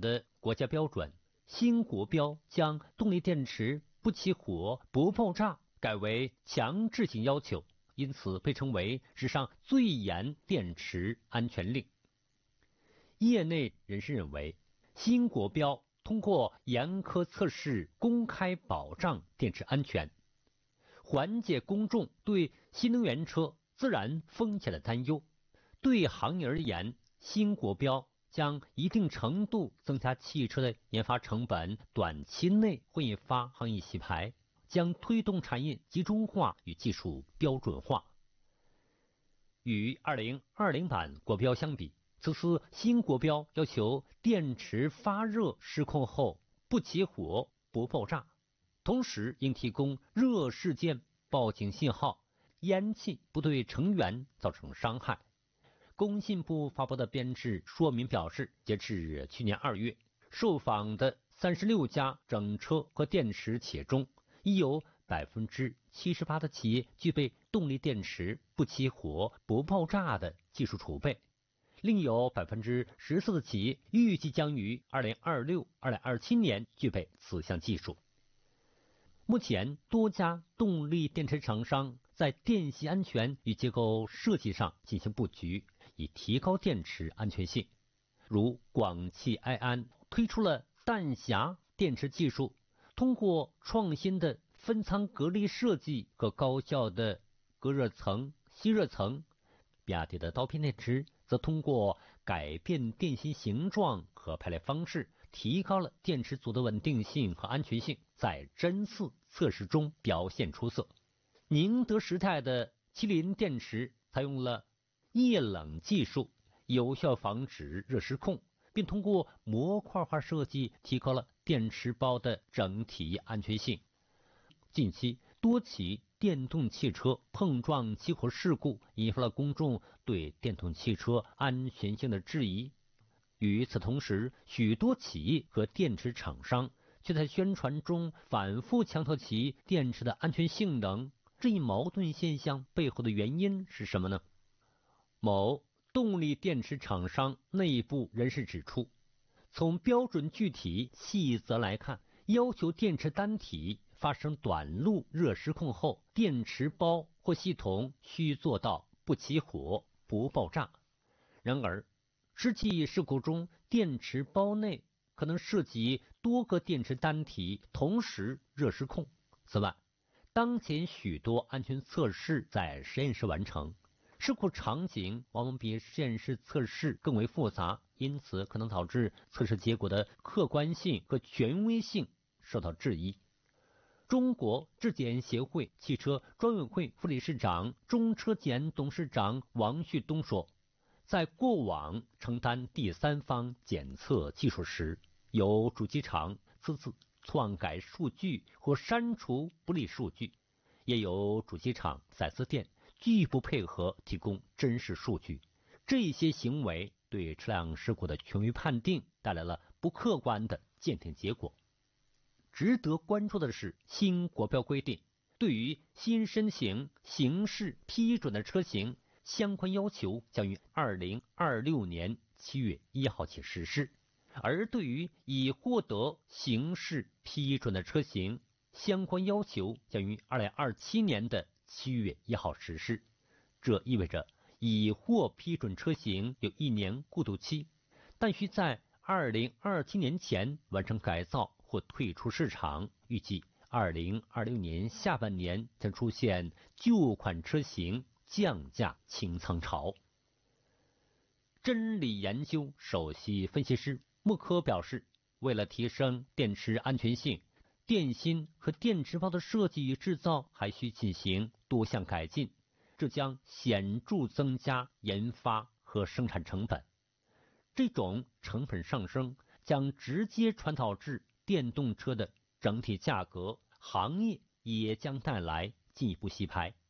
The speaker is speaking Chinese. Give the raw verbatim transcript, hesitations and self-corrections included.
的国家标准，新国标将动力电池不起火、不爆炸改为强制性要求，因此被称为史上最严电池安全令。业内人士认为，新国标通过严苛测试公开保障电池安全，缓解公众对新能源车自燃风险的担忧。对行业而言，新国标将一定程度增加汽车的研发成本，短期内会引发行业洗牌，将推动产业集中化与技术标准化。与二零二零版国标相比，此次新国标要求电池发热失控后不起火、不爆炸，同时应提供热事件报警信号，烟气不对成员造成伤害。工信部发布的编制说明表示，截至去年二月，受访的三十六家整车和电池企业中，已有百分之七十八的企业具备动力电池不起火、不爆炸的技术储备，另有百分之十四的企业预计将于二零二六、二零二七年具备此项技术。目前，多家动力电池厂商在电系安全与结构设计上进行布局，以提高电池安全性。如广汽埃安推出了弹匣电池技术，通过创新的分舱隔离设计和高效的隔热层、吸热层。比亚迪的刀片电池则通过改变电芯形状和排列方式，提高了电池组的稳定性和安全性，在真四测试中表现出色。宁德时代的麒麟电池采用了液冷技术，有效防止热失控，并通过模块化设计提高了电池包的整体安全性。近期，多起电动汽车碰撞起火事故引发了公众对电动汽车安全性的质疑。与此同时，许多企业和电池厂商却在宣传中反复强调其电池的安全性能。这一矛盾现象背后的原因是什么呢？某动力电池厂商内部人士指出，从标准具体细则来看，要求电池单体发生短路热失控后，电池包或系统需做到不起火、不爆炸。然而，实际事故中，电池包内可能涉及多个电池单体同时热失控。此外，当前许多安全测试在实验室完成，事故场景往往比实验室测试更为复杂，因此可能导致测试结果的客观性和权威性受到质疑。中国质检协会汽车专委会副理事长、中车检董事长王旭东说，在过往承担第三方检测技术时，有主机厂私自篡改数据或删除不利数据，也有主机厂四 S 店拒不配合提供真实数据。这些行为对车辆事故的权威判定带来了不客观的鉴定结果。值得关注的是，新国标规定，对于新申请形式批准的车型，相关要求将于二零二六年七月一号起实施。而对于已获得形式批准的车型，相关要求将于二零二七年的七月一号实施。这意味着已获批准车型有一年过渡期，但需在二零二七年前完成改造或退出市场，预计二零二六年下半年将出现旧款车型降价清仓潮。真理研究首席分析师穆科表示，为了提升电池安全性，电芯和电池包的设计与制造还需进行多项改进，这将显著增加研发和生产成本。这种成本上升将直接传导至电动车的整体价格，行业也将带来进一步洗牌。